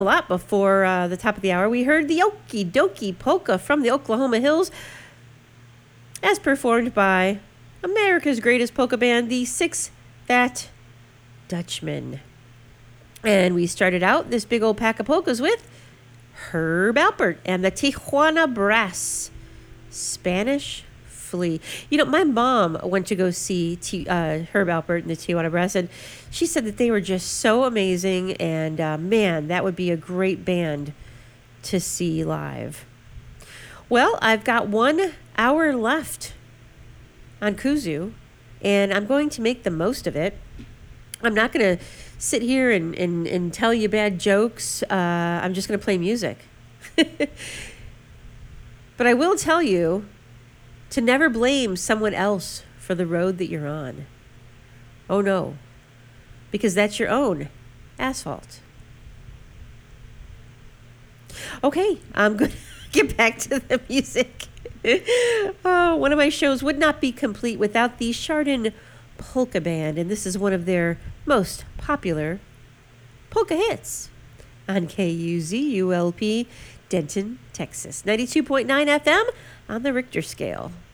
A lot before the top of the hour, we heard the Okie Dokie Polka from the Oklahoma Hills as performed by America's greatest polka band, the Six Fat Dutchmen. And we started out this big old pack of polkas with Herb Alpert and the Tijuana Brass, Spanish Flea. You know, my mom went to go see Herb Alpert and the Tijuana Brass, and she said that they were just so amazing, and man, that would be a great band to see live. Well, I've got 1 hour left on Kuzu, and I'm going to make the most of it. I'm not going to sit here and tell you bad jokes. I'm just going to play music. But I will tell you to never blame someone else for the road that you're on. Oh no, because that's your own asphalt. Okay, I'm going to get back to the music. Oh, one of my shows would not be complete without the Chardon Polka Band, and this is one of their most popular polka hits on KUZULP, Denton, Texas. 92.9 FM on the Richter scale.